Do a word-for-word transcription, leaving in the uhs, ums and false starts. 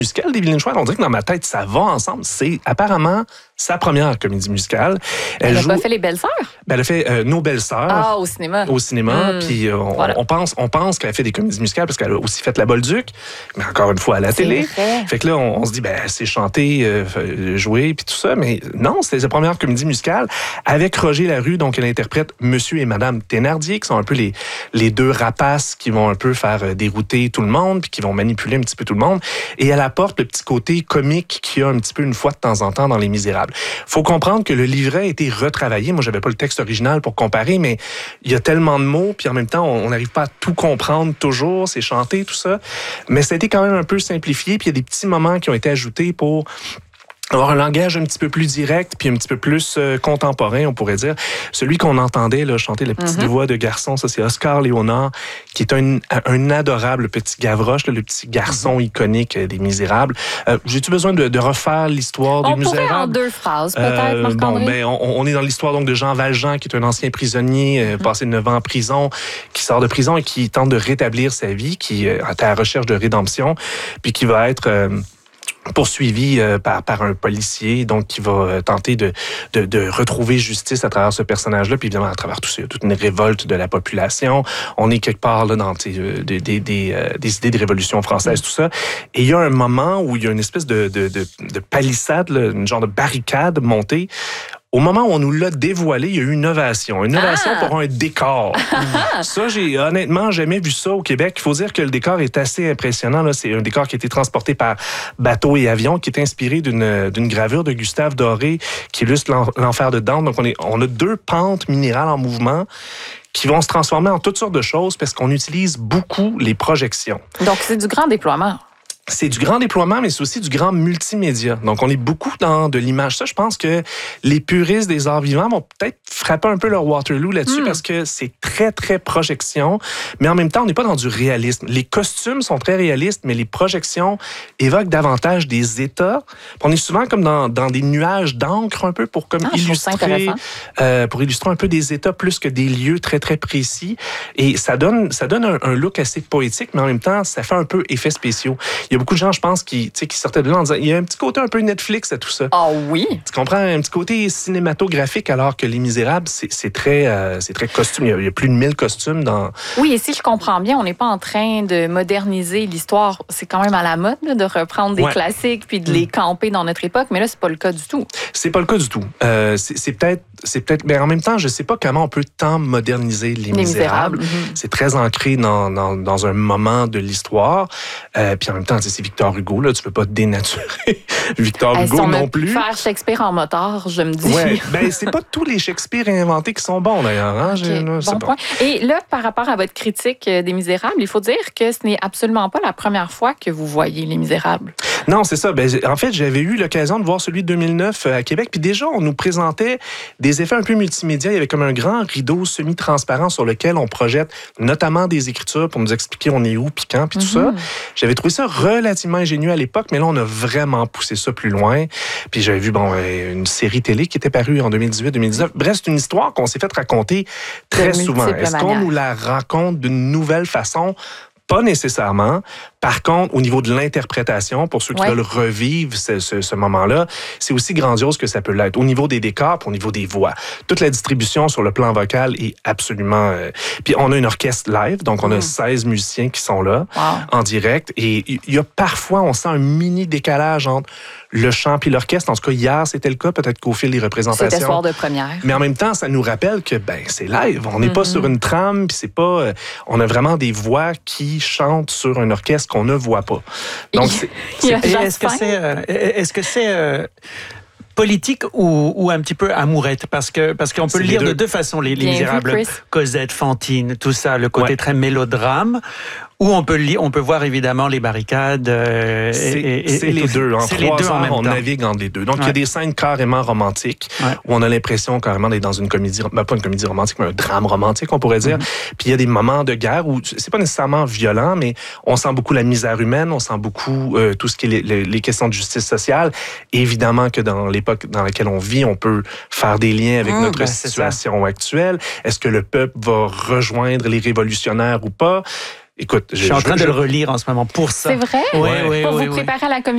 musicale d'Évelyne Chouinard, on dirait que dans ma tête, ça va ensemble. C'est apparemment sa première comédie musicale. Elle n'a joue... pas fait Les Belles-Sœurs? Ben, elle a fait euh, Nos Belles-Sœurs. Ah, au cinéma. Au cinéma. Mmh. Puis euh, on, voilà. on pense, on pense qu'elle a fait des comédies musicales parce qu'elle a aussi fait La Bolduc, mais encore une fois à la c'est télé. Vrai. Fait que là, on, on se dit, ben, c'est chanter, euh, jouer, puis tout ça. Mais non, c'était sa première comédie musicale avec Roger Larue. Donc, elle interprète Monsieur et Madame Thénardier, qui sont un peu les, les deux rapaces qui vont un peu faire dérouter tout le monde, puis qui vont manipuler un petit peu tout le monde. Et elle apporte le petit côté comique qu'il y a un petit peu une fois de temps en temps dans Les Misérables. Faut comprendre que le livret a été retravaillé. Moi, j'avais pas le texte original pour comparer, mais il y a tellement de mots, puis en même temps, on n'arrive pas à tout comprendre toujours. C'est chanté, tout ça. Mais ça a été quand même un peu simplifié, puis il y a des petits moments qui ont été ajoutés pour avoir un langage un petit peu plus direct puis un petit peu plus euh, contemporain, on pourrait dire. Celui qu'on entendait là, chanter la petite mm-hmm. voix de garçon, ça c'est Oscar Léonard, qui est un, un adorable petit Gavroche, là, le petit garçon mm-hmm. iconique des Misérables. Euh, j'ai-tu besoin de, de refaire l'histoire on des Misérables? On pourrait en deux phrases, peut-être, euh, Marc-André? Bon, ben, on, on est dans l'histoire donc de Jean Valjean, qui est un ancien prisonnier, euh, mm-hmm. passé neuf ans en prison, qui sort de prison et qui tente de rétablir sa vie, qui euh, est à la recherche de rédemption, puis qui va être... Euh, poursuivi euh, par, par un policier, donc qui va euh, tenter de, de, de retrouver justice à travers ce personnage-là, puis évidemment à travers tout ça, il y a toute une révolte de la population. On est quelque part là dans euh, des, des, des, euh, des idées de révolution française, mmh. tout ça. Et il y a un moment où il y a une espèce de, de, de, de palissade, là, une genre de barricade montée. Au moment où on nous l'a dévoilé, il y a eu une ovation. Une ovation ah! pour un décor. Ça, j'ai honnêtement jamais vu ça au Québec. Il faut dire que le décor est assez impressionnant. Là. C'est un décor qui a été transporté par bateau et avion, qui est inspiré d'une, d'une gravure de Gustave Doré qui illustre l'enfer de Dante. Donc, on, est, on a deux pentes minérales en mouvement qui vont se transformer en toutes sortes de choses parce qu'on utilise beaucoup les projections. Donc, c'est du grand déploiement. C'est du grand déploiement, mais c'est aussi du grand multimédia. Donc, on est beaucoup dans de l'image. Ça, je pense que les puristes des arts vivants vont peut-être frapper un peu leur Waterloo là-dessus mmh. parce que c'est très, très projection. Mais en même temps, on n'est pas dans du réalisme. Les costumes sont très réalistes, mais les projections évoquent davantage des états. On est souvent comme dans, dans des nuages d'encre un peu pour comme ah, illustrer, euh, pour illustrer un peu des états plus que des lieux très, très précis. Et ça donne, ça donne un, un look assez poétique, mais en même temps, ça fait un peu effets spéciaux. Il y a beaucoup de gens, je pense, qui, qui sortaient de là en disant il y a un petit côté un peu Netflix à tout ça. Ah oh, oui? Tu comprends? Un petit côté cinématographique, alors que Les Misérables, c'est, c'est, très, euh, c'est très costume. Il y, a, il y a plus de mille costumes dans... Oui, et si je comprends bien, on n'est pas en train de moderniser l'histoire. C'est quand même à la mode là, de reprendre des ouais. classiques puis de mmh. les camper dans notre époque, mais là, c'est pas le cas du tout. C'est pas le cas du tout. Euh, c'est, c'est peut-être... C'est peut-être, mais en même temps, je sais pas comment on peut tant moderniser Les, les Misérables. Misérables. Mm-hmm. C'est très ancré dans, dans, dans un moment de l'histoire. Euh, puis en même temps, c'est Victor Hugo, là, tu peux pas dénaturer Victor hey, Hugo si on non a plus. Faire Shakespeare en motard, je me dis. Ouais, ben c'est pas tous les Shakespeare inventés qui sont bons d'ailleurs. Hein? Okay, Je, là, bon point. Bon. Et là, par rapport à votre critique des Misérables, il faut dire que ce n'est absolument pas la première fois que vous voyez Les Misérables. Non, c'est ça. Ben, en fait, j'avais eu l'occasion de voir celui de deux mille neuf à Québec, puis déjà, on nous présentait des effets un peu multimédia. Il y avait comme un grand rideau semi-transparent sur lequel on projette notamment des écritures pour nous expliquer on est où, puis quand, puis tout mm-hmm. ça. J'avais trouvé ça relativement ingénieux à l'époque, mais là, on a vraiment poussé ça plus loin. Puis j'avais vu bon, une série télé qui était parue en deux mille dix-huit deux mille dix-neuf. Bref, c'est une histoire qu'on s'est fait raconter très souvent. Est-ce qu'on nous la raconte d'une nouvelle façon? Pas nécessairement. Par contre, au niveau de l'interprétation, pour ceux qui ouais. veulent revivre ce, ce, ce moment-là, c'est aussi grandiose que ça peut l'être. Au niveau des décors, puis au niveau des voix. Toute la distribution sur le plan vocal est absolument... Euh... Puis on a une orchestre live, donc on a mmh. seize musiciens qui sont là, wow. en direct. Et il y a parfois, on sent un mini décalage entre le chant puis l'orchestre. En tout cas, hier, c'était le cas. Peut-être qu'au fil des représentations... C'était soir de première. Mais en même temps, ça nous rappelle que ben c'est live. On n'est mmh. pas sur une trame, puis c'est pas... Euh... On a vraiment des voix qui chantent sur un orchestre qu'on ne voit pas. Donc, c'est, c'est... Est-ce que c'est, euh, est-ce que c'est euh, politique ou, ou un petit peu amourette? Parce que parce qu'on peut c'est le lire deux. de deux façons, les, les Misérables. Vu, Cosette, Fantine, tout ça, le côté ouais. très mélodrame. Ou on peut lire, on peut voir évidemment les barricades. Euh, c'est et, et, c'est et les deux. En c'est trois les deux heures, en même on temps. navigue entre les deux. Donc, il ouais. y a des scènes carrément romantiques ouais. où on a l'impression carrément d'être dans une comédie, ben, pas une comédie romantique, mais un drame romantique, on pourrait dire. Mm-hmm. Puis il y a des moments de guerre où c'est pas nécessairement violent, mais on sent beaucoup la misère humaine, on sent beaucoup euh, tout ce qui est les, les, les questions de justice sociale. Et évidemment que dans l'époque dans laquelle on vit, on peut faire des liens avec mmh, notre ben, situation actuelle. Est-ce que le peuple va rejoindre les révolutionnaires ou pas? Écoute, je, je suis en train je, de je... le relire en ce moment pour ça. C'est vrai? Oui, oui, Pour oui, vous oui. préparer à la commission.